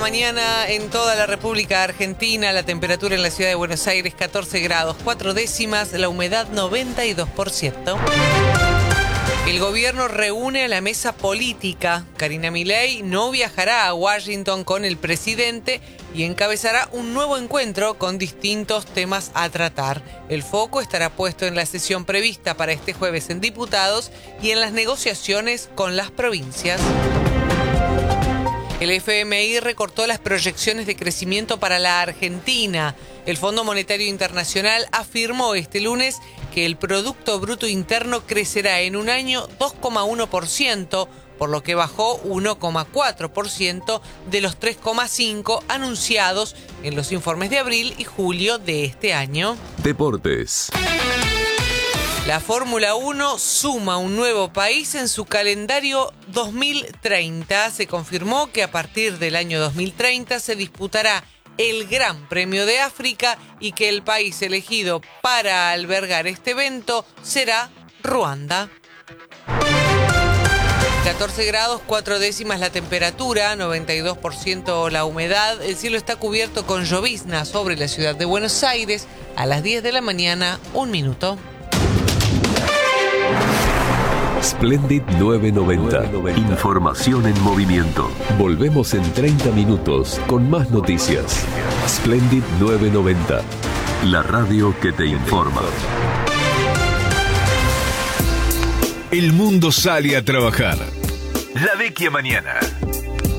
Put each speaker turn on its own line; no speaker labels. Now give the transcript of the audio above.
mañana en toda la República Argentina. La temperatura en la ciudad de Buenos Aires 14 grados 4 décimas, la humedad 92%. El gobierno reúne a la mesa política. Karina Milei no viajará a Washington con el presidente y encabezará un nuevo encuentro con distintos temas a tratar. El foco estará puesto en la sesión prevista para este jueves en diputados y en las negociaciones con las provincias. El FMI recortó las proyecciones de crecimiento para la Argentina. El Fondo Monetario Internacional afirmó este lunes que el Producto Bruto Interno crecerá en un año 2,1%, por lo que bajó 1,4% de los 3,5% anunciados en los informes de abril y julio de este año.
Deportes.
La Fórmula 1 suma un nuevo país en su calendario 2030. Se confirmó que a partir del año 2030 se disputará el Gran Premio de África y que el país elegido para albergar este evento será Ruanda. 14 grados 4 décimas la temperatura, 92% la humedad. El cielo está cubierto con llovizna sobre la ciudad de Buenos Aires. A las 10 de la mañana, 1 minuto.
Splendid 990. Información en movimiento. Volvemos en 30 minutos con más noticias. Splendid 990. La radio que te informa.
El mundo sale a trabajar. La vecchia mañana.